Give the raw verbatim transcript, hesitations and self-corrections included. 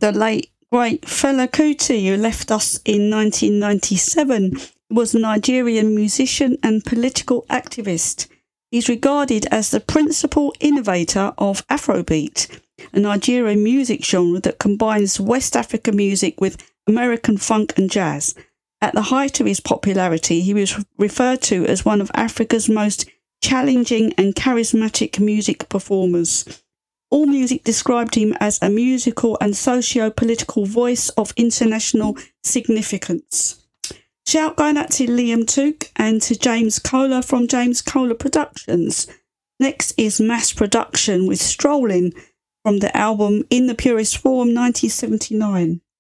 the late, great Fela Kuti, who left us in nineteen ninety-seven, was a Nigerian musician and political activist. He's regarded as the principal innovator of Afrobeat, a Nigerian music genre that combines West African music with American funk and jazz. At the height of his popularity, he was referred to as one of Africa's most challenging and charismatic music performers. AllMusic described him as a musical and socio-political voice of international significance. Shout going out to Liam Took and to James Kohler from James Kohler Productions. Next is Mass Production with Strolling from the album In the Purest Form nineteen seventy-nine.